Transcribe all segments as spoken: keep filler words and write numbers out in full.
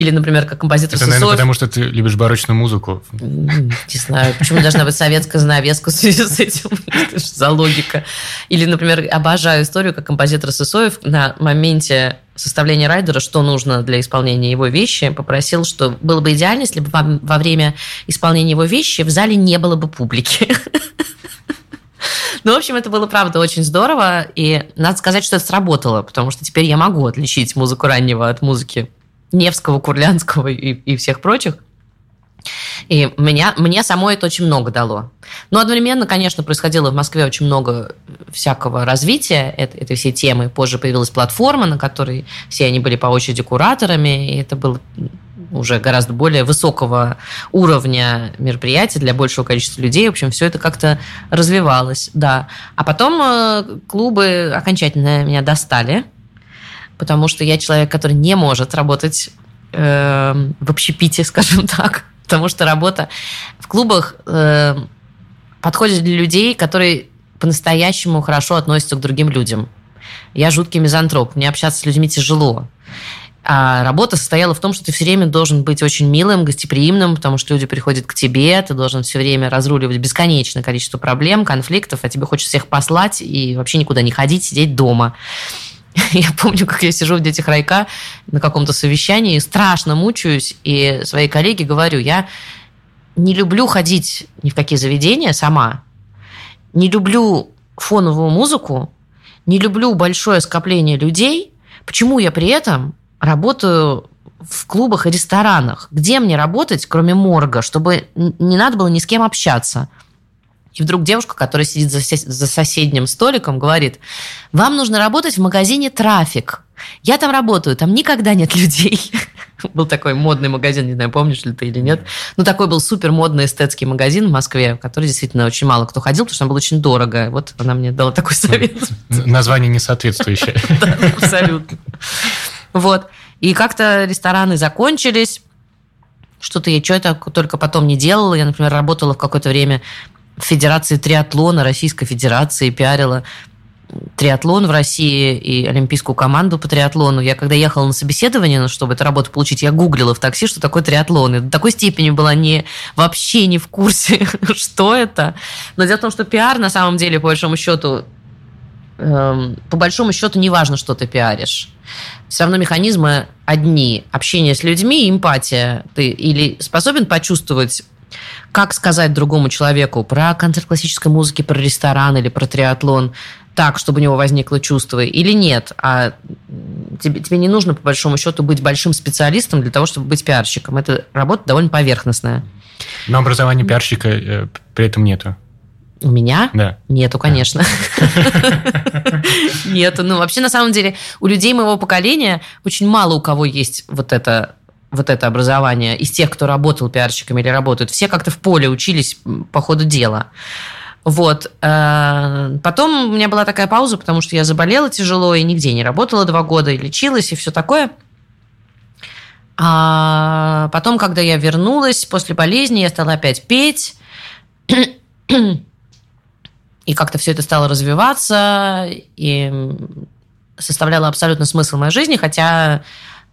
Или, например, как композитор Это, Сысоев. наверное, потому что ты любишь барочную музыку. Не знаю, почему должна быть советская занавеска в связи с этим? Что за логика? Или, например, обожаю историю, как композитор Сысоев на моменте составления райдера, что нужно для исполнения его вещи, попросил, что было бы идеально, если бы во, во время исполнения его вещи в зале не было бы публики. Ну, в общем, это было, правда, очень здорово, и надо сказать, что это сработало, потому что теперь я могу отличить музыку раннего от музыки Невского, Курлянского и, и всех прочих. И меня, мне самой это очень много дало. Но одновременно, конечно, происходило в Москве очень много всякого развития этой, этой всей темы. Позже появилась платформа, на которой все они были по очереди кураторами, и это было уже гораздо более высокого уровня мероприятий для большего количества людей. В общем, все это как-то развивалось, да. А потом клубы окончательно меня достали, потому что я человек, который не может работать э, в общепите, скажем так, потому что работа в клубах э, подходит для людей, которые по-настоящему хорошо относятся к другим людям. Я жуткий мизантроп, мне общаться с людьми тяжело. А работа состояла в том, что ты все время должен быть очень милым, гостеприимным, потому что люди приходят к тебе, ты должен все время разруливать бесконечное количество проблем, конфликтов, а тебе хочется всех послать и вообще никуда не ходить, сидеть дома. Я помню, как я сижу в «Детях райка» на каком-то совещании, страшно мучаюсь, и своей коллеге говорю, я не люблю ходить ни в какие заведения сама, не люблю фоновую музыку, не люблю большое скопление людей. Почему я при этом работаю в клубах и ресторанах? Где мне работать, кроме морга, чтобы не надо было ни с кем общаться? И вдруг девушка, которая сидит за, за соседним столиком, говорит, вам нужно работать в магазине «Трафик». Я там работаю, там никогда нет людей. Был такой модный магазин, не знаю, помнишь ли ты или нет. Ну, такой был супер модный эстетский магазин в Москве, в который действительно очень мало кто ходил, потому что он был очень дорого. Вот она мне дала такой совет. Название не соответствующее. Да, абсолютно. Вот. И как-то рестораны закончились. Что-то я что-то только потом не делала. Я, например, работала в какое-то время в Федерации триатлона Российской Федерации, пиарила триатлон в России и олимпийскую команду по триатлону. Я когда ехала на собеседование, чтобы эту работу получить, я гуглила в такси, что такое триатлон. И до такой степени была не, вообще не в курсе, что это. Но дело в том, что пиар, на самом деле, по большому счету, эм, по большому счету, не важно, что ты пиаришь. Все равно механизмы одни. Общение с людьми, эмпатия. Ты или способен почувствовать, как сказать другому человеку про концерт классической музыки, про ресторан или про триатлон так, чтобы у него возникло чувство, или нет. А тебе, тебе не нужно, по большому счету, быть большим специалистом для того, чтобы быть пиарщиком. Это работа довольно поверхностная. Но образования пиарщика э, при этом нету. У меня? Да. Нету, конечно. Нету. Ну, вообще, на самом деле, у людей моего поколения очень мало у кого есть вот это вот это образование из тех, кто работал пиарщиками или работают. Все как-то в поле учились по ходу дела. Вот. Потом у меня была такая пауза, потому что я заболела тяжело и нигде не работала два года, и лечилась, и все такое. А потом, когда я вернулась после болезни, я стала опять петь. И как-то все это стало развиваться, и составляло абсолютно смысл моей жизни, хотя...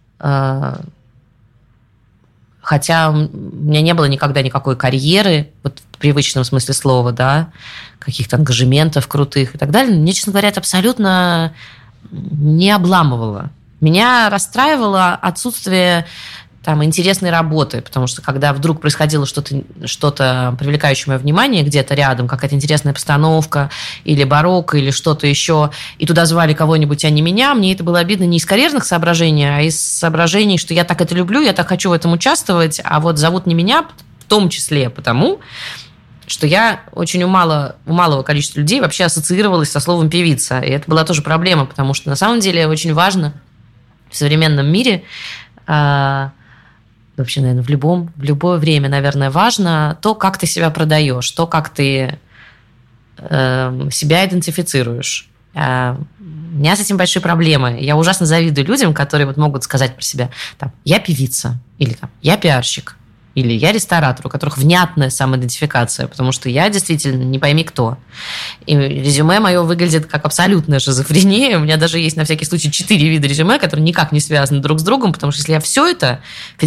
Хотя у меня не было никогда никакой карьеры, вот в привычном смысле слова, да, каких-то ангажементов крутых и так далее. Мне, честно говоря, это абсолютно не обламывало. Меня расстраивало отсутствие там интересной работы, потому что когда вдруг происходило что-то, что-то привлекающее мое внимание где-то рядом, какая-то интересная постановка или барокко, или что-то еще, и туда звали кого-нибудь, а не меня, мне это было обидно не из карьерных соображений, а из соображений, что я так это люблю, я так хочу в этом участвовать, а вот зовут не меня, в том числе потому, что я очень у, мало, у малого количества людей вообще ассоциировалась со словом «певица». И это была тоже проблема, потому что на самом деле очень важно в современном мире... Вообще, наверное, в любом, в любое время, наверное, важно то, как ты себя продаешь, то, как ты э, себя идентифицируешь. А у меня с этим большие проблемы. Я ужасно завидую людям, которые вот могут сказать про себя, там, я певица, или там, я пиарщик, или я ресторатор, у которых внятная самоидентификация, потому что я действительно не пойми кто. И резюме мое выглядит как абсолютная шизофрения. У меня даже есть на всякий случай четыре вида резюме, которые никак не связаны друг с другом, потому что если я все это